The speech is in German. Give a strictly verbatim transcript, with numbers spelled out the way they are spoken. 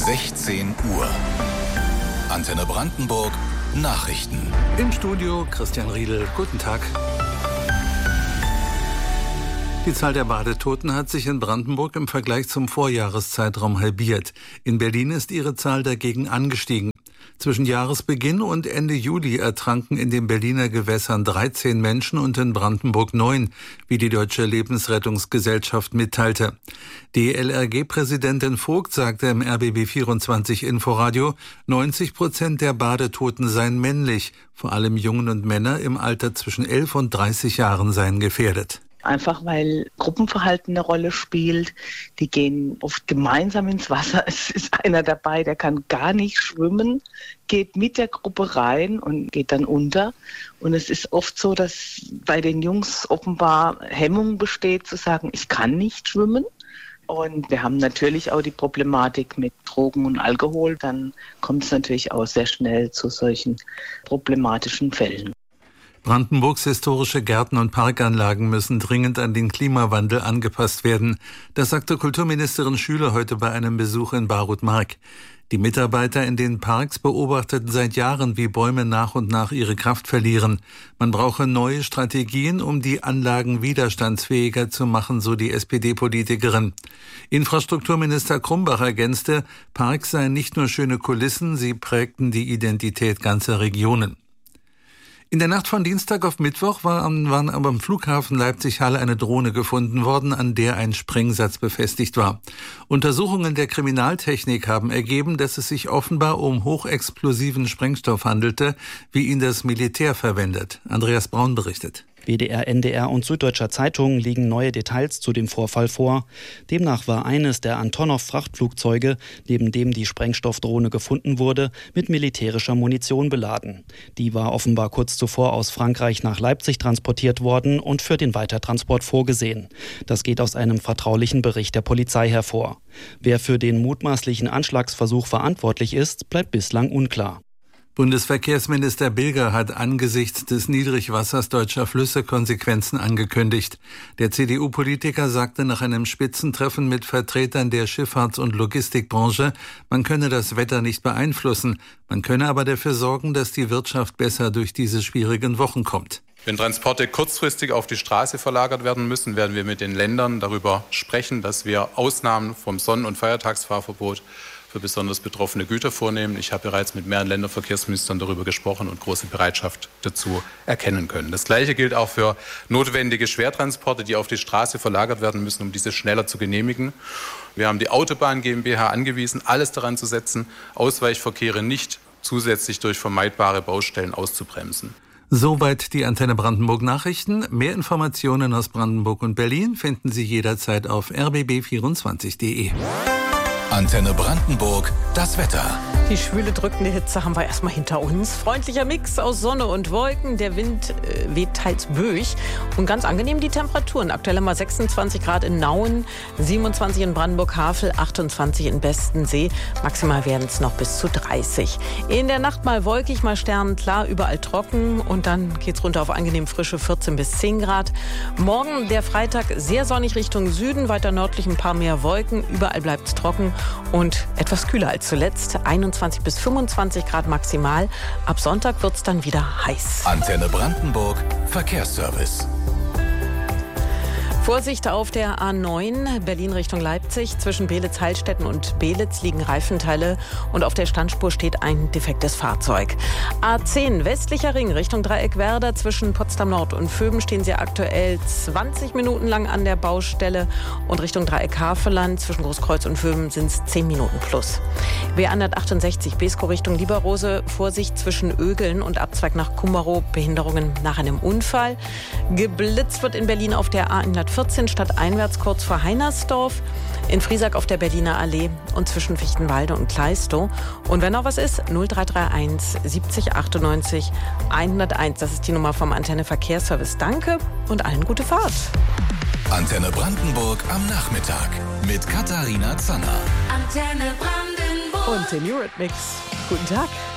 sechzehn Uhr. Antenne Brandenburg Nachrichten. Im Studio Christian Riedel. Guten Tag. Die Zahl der Badetoten hat sich in Brandenburg im Vergleich zum Vorjahreszeitraum halbiert. In Berlin ist ihre Zahl dagegen angestiegen. Zwischen Jahresbeginn und Ende Juli ertranken in den Berliner Gewässern dreizehn Menschen und in Brandenburg neun, wie die Deutsche Lebensrettungsgesellschaft mitteilte. Die L R G-Präsidentin Vogt sagte im R B B vierundzwanzig Inforadio, neunzig Prozent der Badetoten seien männlich, vor allem Jungen und Männer im Alter zwischen elf und dreißig Jahren seien gefährdet. Einfach weil Gruppenverhalten eine Rolle spielt. Die gehen oft gemeinsam ins Wasser. Es ist einer dabei, der kann gar nicht schwimmen, geht mit der Gruppe rein und geht dann unter. Und es ist oft so, dass bei den Jungs offenbar Hemmung besteht, zu sagen, ich kann nicht schwimmen. Und wir haben natürlich auch die Problematik mit Drogen und Alkohol. Dann kommt es natürlich auch sehr schnell zu solchen problematischen Fällen. Brandenburgs historische Gärten und Parkanlagen müssen dringend an den Klimawandel angepasst werden. Das sagte Kulturministerin Schüler heute bei einem Besuch in Barut-Mark. Die Mitarbeiter in den Parks beobachteten seit Jahren, wie Bäume nach und nach ihre Kraft verlieren. Man brauche neue Strategien, um die Anlagen widerstandsfähiger zu machen, so die S P D-Politikerin. Infrastrukturminister Krumbach ergänzte, Parks seien nicht nur schöne Kulissen, sie prägten die Identität ganzer Regionen. In der Nacht von Dienstag auf Mittwoch war am, waren aber am Flughafen Leipzig-Halle eine Drohne gefunden worden, an der ein Sprengsatz befestigt war. Untersuchungen der Kriminaltechnik haben ergeben, dass es sich offenbar um hochexplosiven Sprengstoff handelte, wie ihn das Militär verwendet. Andreas Braun berichtet. W D R, N D R und Süddeutscher Zeitung liegen neue Details zu dem Vorfall vor. Demnach war eines der Antonov-Frachtflugzeuge, neben dem die Sprengstoffdrohne gefunden wurde, mit militärischer Munition beladen. Die war offenbar kurz zuvor aus Frankreich nach Leipzig transportiert worden und für den Weitertransport vorgesehen. Das geht aus einem vertraulichen Bericht der Polizei hervor. Wer für den mutmaßlichen Anschlagsversuch verantwortlich ist, bleibt bislang unklar. Bundesverkehrsminister Bilger hat angesichts des Niedrigwassers deutscher Flüsse Konsequenzen angekündigt. Der C D U-Politiker sagte nach einem Spitzentreffen mit Vertretern der Schifffahrts- und Logistikbranche, man könne das Wetter nicht beeinflussen, man könne aber dafür sorgen, dass die Wirtschaft besser durch diese schwierigen Wochen kommt. Wenn Transporte kurzfristig auf die Straße verlagert werden müssen, werden wir mit den Ländern darüber sprechen, dass wir Ausnahmen vom Sonn- und Feiertagsfahrverbot für besonders betroffene Güter vornehmen. Ich habe bereits mit mehreren Länderverkehrsministern darüber gesprochen und große Bereitschaft dazu erkennen können. Das Gleiche gilt auch für notwendige Schwertransporte, die auf die Straße verlagert werden müssen, um diese schneller zu genehmigen. Wir haben die Autobahn GmbH angewiesen, alles daran zu setzen, Ausweichverkehre nicht zusätzlich durch vermeidbare Baustellen auszubremsen. Soweit die Antenne Brandenburg Nachrichten. Mehr Informationen aus Brandenburg und Berlin finden Sie jederzeit auf r b b vierundzwanzig punkt d e. Antenne Brandenburg, das Wetter. Die schwüle, drückende Hitze haben wir erstmal hinter uns. Freundlicher Mix aus Sonne und Wolken. Der Wind äh, weht teils böig. Und ganz angenehm die Temperaturen. Aktuell haben wir sechsundzwanzig Grad in Nauen, siebenundzwanzig in Brandenburg-Havel, achtundzwanzig in Bestensee. Maximal werden es noch bis zu dreißig. In der Nacht mal wolkig, mal sternenklar, überall trocken. Und dann geht's runter auf angenehm frische vierzehn bis zehn Grad. Morgen, der Freitag, sehr sonnig Richtung Süden. Weiter nördlich ein paar mehr Wolken. Überall bleibt es trocken. Und etwas kühler als zuletzt, einundzwanzig bis fünfundzwanzig Grad maximal. Ab Sonntag wird es dann wieder heiß. Antenne Brandenburg, Verkehrsservice. Vorsicht auf der A neun, Berlin Richtung Leipzig. Zwischen Beelitz-Heilstätten und Beelitz liegen Reifenteile und auf der Standspur steht ein defektes Fahrzeug. A zehn, westlicher Ring Richtung Dreieckwerder. Zwischen Potsdam Nord und Vöben stehen Sie aktuell zwanzig Minuten lang an der Baustelle. Und Richtung Dreieck-Haveland zwischen Großkreuz und Vöben sind es zehn Minuten plus. B hundertachtundsechzig, Beeskow Richtung Lieberrose. Vorsicht zwischen Ögeln und Abzweig nach Kummerow. Behinderungen nach einem Unfall. Geblitzt wird in Berlin auf der A hundertvierzehn stadteinwärts kurz vor Heinersdorf, in Friesack auf der Berliner Allee und zwischen Fichtenwalde und Kleistow. Und wenn noch was ist, null drei drei eins siebzig achtundneunzig hunderteins. Das ist die Nummer vom Antenne Verkehrsservice. Danke und allen gute Fahrt. Antenne Brandenburg am Nachmittag mit Katharina Zanner. Antenne Brandenburg. Und den Eurythmics. Guten Tag.